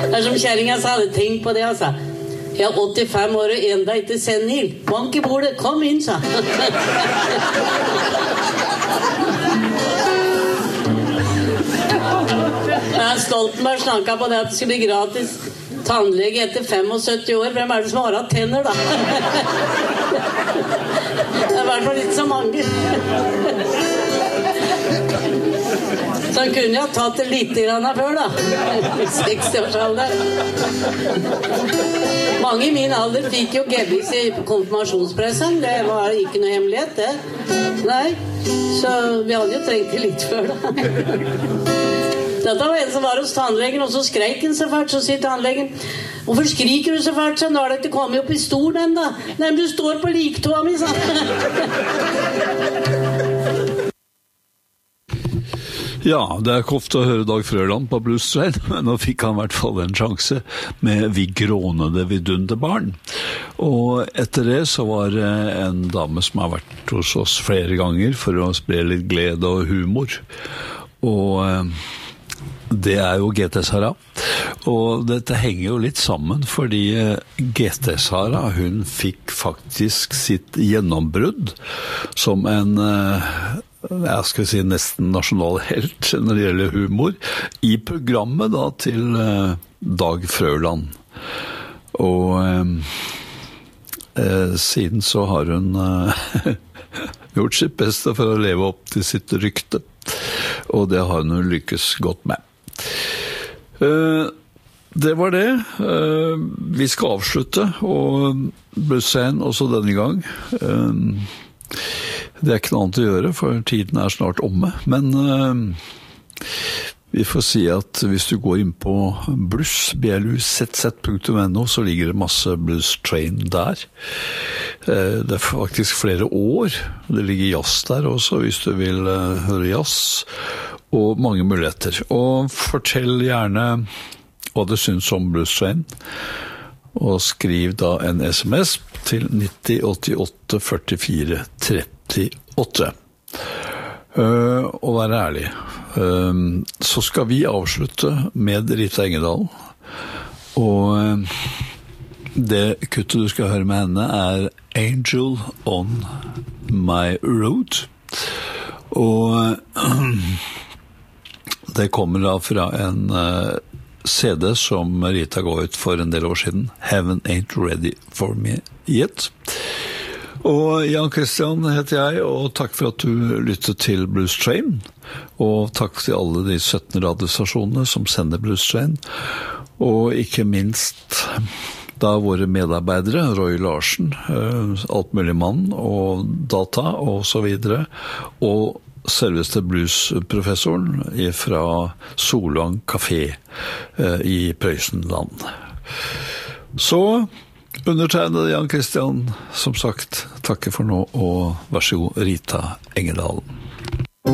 Det som kjæringen sa, hadde tenkt på det, altså. Jeg er 85 år og enda ikke senil. Bank i bordet, kom inn, sa. Stoltenberg snakket på det at det skulle bli gratis tannlege etter 75 år. Hvem det som har hatt tenner, da? Det i hvert fall ikke så mange. Så han kunne jo ha tatt det litt grann før, da. 60-årsalder. Mange i min alder fikk jo gebbis i konfirmasjonspressen. Det var ikke noe hemmelighet, det. Nei, så vi hadde jo trengt det litt før, da. Dette var en som var hos tannlegen, og så skrek han så fælt, så sier tannlegen: hvorfor skriker du så fælt, så nå har det ikke kommet opp i stolen enda? Nei, men du står på liktåa mi, sa han. Ja, det ikke ofte å høre Dag Frøland på Blues Train, men nå fikk han i hvert fall en sjanse med Vi grånede vidunderbarn. Og etter det så var det en dame som har vært hos oss flere ganger for å spre litt glede og humor. Og det jo GT Sara, og dette henger jo litt sammen, fordi GT Sara, hun fikk faktisk sitt gjennombrudd som en, jeg skal si nesten nasjonal helt når det gjelder humor, i programmet da til Dag Frøland. Og siden så har hun gjort sitt beste for å leve opp til sitt rykte, og det har hun lykkes godt med. Det var det. Vi skal avslutte, og Blues Train også denne gang. Det ikke noe annet å gjøre, for tiden snart omme, men vi får si at hvis du går inn på blues.no, så ligger det masse Blues Train der. Det faktisk flere år. Det ligger jazz der også, hvis du vil høre jazz, og mange muligheter. Og fortell gjerne hva du synes om Blues Train, og skriv da en SMS til 9088 44 38. Og vær ærlig. Så skal vi avslutte med Rita Engedal, og det kuttet du skal høre med henne Angel on My Road, og det kommer da fra en CD som Rita ga ut for en del år siden, Heaven Ain't Ready For Me Yet. Og Jan Christian heter jeg, og takk for at du lyttet til Blues Train, og takk til alle de 17 radiostasjonene som sender Blues Train, og ikke minst da våre medarbeidere, Roy Larsen, Altmuligmann og Data og så videre, og selveste bluesprofessoren fra Solvang Café i Prøysenland. Så undertegnede Jan Christian, som sagt, takker for nå, og vær så god, Rita Engedal.